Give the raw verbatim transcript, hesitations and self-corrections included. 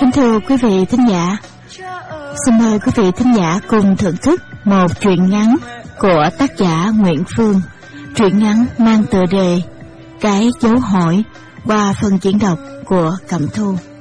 Kính thưa quý vị thính giả, xin mời quý vị thính giả cùng thưởng thức một truyện ngắn của tác giả Nguyễn Phương. Truyện ngắn mang tựa đề Cái dấu hỏi qua phần diễn đọc của Cẩm Thu.